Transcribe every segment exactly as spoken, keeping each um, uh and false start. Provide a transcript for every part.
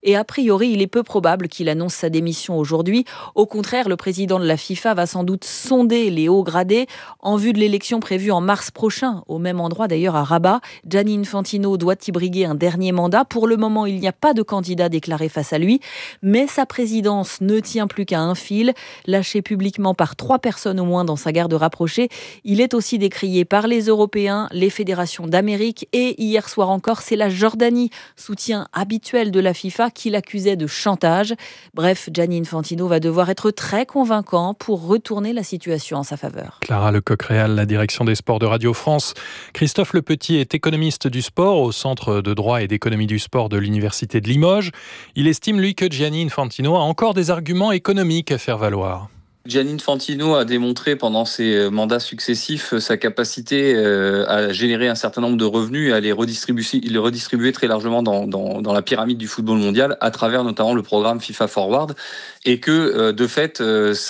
Et a priori, il est peu probable qu'il annonce sa démission aujourd'hui. Au contraire, le président de la FIFA va sans doute sonder les hauts gradés en vue de l'élection prévue en mars prochain, au même endroit d'ailleurs à Rabat. Gianni Infantino doit y briguer un dernier mandat. Pour le moment, il n'y a pas de candidat déclaré face à lui, mais sa présidence ne tient plus qu'à un fil. Lâché publiquement par trois personnes au moins dans sa garde rapprochée, il est aussi décrié par les Européens, les fédérations d'Amérique et hier soir encore, c'est la Jordanie, soutien habituel de la FIFA, qui l'accusait de chantage. Bref, Gianni Infantino va devoir être très convaincant pour retourner la situation en sa faveur. Clara Lecoq-Réal, la direction des sports de Radio France. Christophe Lepetit est économiste du sport au Centre de droit et d'économie du sport de l'Université de Limoges. Il estime, lui, que Gianni Infantino a encore des arguments économiques à faire valoir. Gianni Infantino a démontré pendant ses mandats successifs sa capacité à générer un certain nombre de revenus et à les redistribuer, les redistribuer très largement dans, dans, dans la pyramide du football mondial à travers notamment le programme FIFA Forward, et que de fait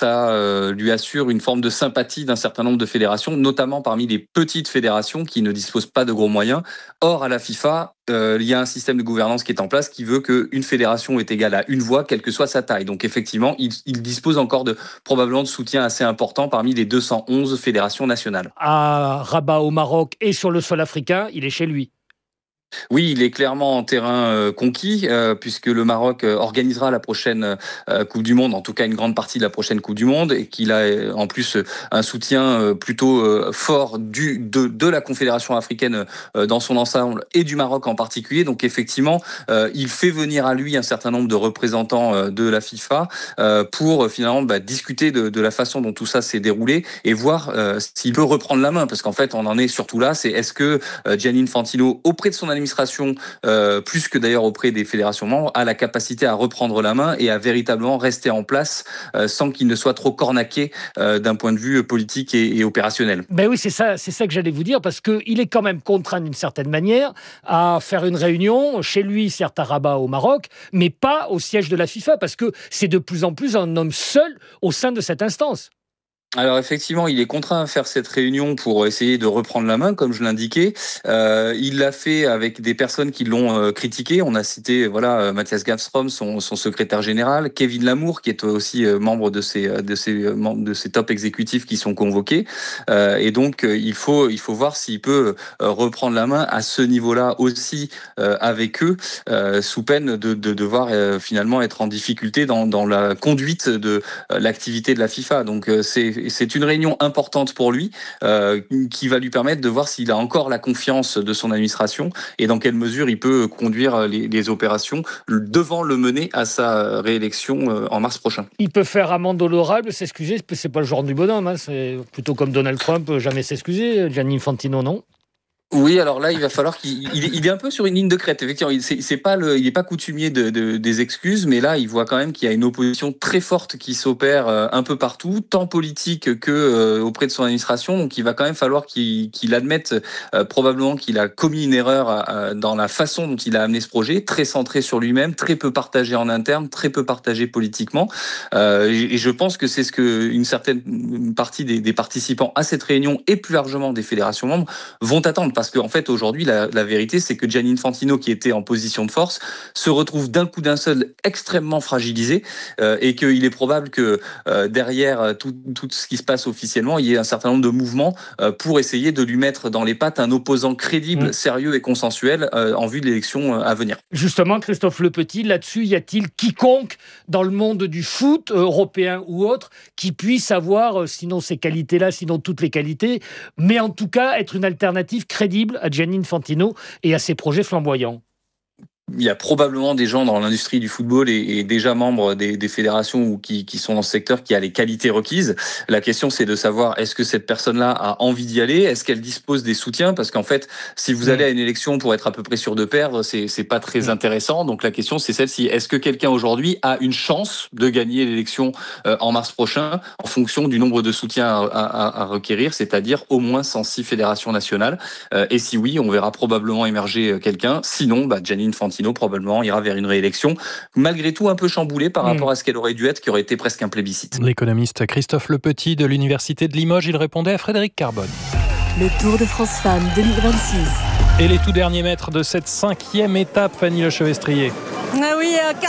ça lui assure une forme de sympathie d'un certain nombre de fédérations, notamment parmi les petites fédérations qui ne disposent pas de gros moyens. Or à la FIFA, Euh, il y a un système de gouvernance qui est en place qui veut qu'une fédération est égale à une voix, quelle que soit sa taille. Donc effectivement, il, il dispose encore de probablement de soutien assez important parmi les deux cent onze fédérations nationales. À Rabat au Maroc et sur le sol africain, il est chez lui. Oui, il est clairement en terrain euh, conquis, euh, puisque le Maroc euh, organisera la prochaine euh, Coupe du Monde, en tout cas une grande partie de la prochaine Coupe du Monde, et qu'il a euh, en plus euh, un soutien euh, plutôt euh, fort du, de, de la Confédération africaine euh, dans son ensemble, et du Maroc en particulier. Donc effectivement, euh, il fait venir à lui un certain nombre de représentants euh, de la FIFA euh, pour euh, finalement bah, discuter de, de la façon dont tout ça s'est déroulé et voir euh, s'il peut reprendre la main, parce qu'en fait on en est surtout là, c'est est-ce que euh, Gianni Infantino, auprès de son administration, Euh, plus que d'ailleurs auprès des fédérations membres, a la capacité à reprendre la main et à véritablement rester en place euh, sans qu'il ne soit trop cornaqué euh, d'un point de vue politique et, et opérationnel. Ben oui, c'est ça, c'est ça que j'allais vous dire, parce qu'il est quand même contraint d'une certaine manière à faire une réunion chez lui, certes à Rabat au Maroc, mais pas au siège de la FIFA, parce que c'est de plus en plus un homme seul au sein de cette instance. Alors effectivement, il est contraint à faire cette réunion pour essayer de reprendre la main, comme je l'indiquais. Euh, il l'a fait avec des personnes qui l'ont euh, critiqué. On a cité voilà Mathias Gafstrom, son, son secrétaire général, Kevin Lamour, qui est aussi euh, membre de ces de ces membres de ces top exécutifs qui sont convoqués. Euh, et donc euh, il faut il faut voir s'il peut euh, reprendre la main à ce niveau-là aussi euh, avec eux, euh, sous peine de, de devoir euh, finalement être en difficulté dans dans la conduite de euh, l'activité de la FIFA. Donc euh, c'est C'est une réunion importante pour lui euh, qui va lui permettre de voir s'il a encore la confiance de son administration et dans quelle mesure il peut conduire les, les opérations devant le mener à sa réélection en mars prochain. Il peut faire amende honorable, s'excuser, c'est pas le genre du bonhomme, hein, c'est plutôt comme Donald Trump, jamais s'excuser. Gianni Infantino, non ? Oui, alors là, il va falloir qu'il il est, il est un peu sur une ligne de crête. Effectivement, il c'est, c'est pas le, il est pas coutumier de, de, des excuses, mais là, il voit quand même qu'il y a une opposition très forte qui s'opère euh, un peu partout, tant politique que euh, auprès de son administration. Donc, il va quand même falloir qu'il, qu'il admette euh, probablement qu'il a commis une erreur euh, dans la façon dont il a amené ce projet, très centré sur lui-même, très peu partagé en interne, très peu partagé politiquement. Euh, et, et je pense que c'est ce que une certaine partie des, des participants à cette réunion et plus largement des fédérations membres vont attendre. Parce qu'en fait, aujourd'hui, la, la vérité, c'est que Gianni Infantino, qui était en position de force, se retrouve d'un coup d'un seul extrêmement fragilisé euh, et qu'il est probable que euh, derrière tout, tout ce qui se passe officiellement, il y ait un certain nombre de mouvements euh, pour essayer de lui mettre dans les pattes un opposant crédible, mmh. sérieux et consensuel euh, en vue de l'élection à venir. Justement, Christophe Lepetit, là-dessus, y a-t-il quiconque dans le monde du foot, européen ou autre, qui puisse avoir, sinon ces qualités-là, sinon toutes les qualités, mais en tout cas être une alternative crédible à Gianni Infantino et à ses projets flamboyants? Il y a probablement des gens dans l'industrie du football et, et déjà membres des, des fédérations ou qui, qui sont dans ce secteur qui a les qualités requises. La question, c'est de savoir est-ce que cette personne-là a envie d'y aller, est-ce qu'elle dispose des soutiens, parce qu'en fait, si vous allez à une élection pour être à peu près sûr de perdre, c'est c'est pas très intéressant. Donc la question, c'est celle-ci est-ce que quelqu'un aujourd'hui a une chance de gagner l'élection euh, en mars prochain en fonction du nombre de soutiens à, à, à requérir, c'est-à-dire au moins cent six fédérations nationales. Euh, et si oui, on verra probablement émerger quelqu'un. Sinon, bah, Gianni Infantino probablement ira vers une réélection, malgré tout un peu chamboulée par rapport à ce qu'elle aurait dû être, qui aurait été presque un plébiscite. L'économiste Christophe Lepetit de l'Université de Limoges, il répondait à Frédéric Carbone. Le Tour de France Femmes deux mille vingt-six. Et les tout derniers mètres de cette cinquième étape, Fanny Lechevestrier. Ah oui,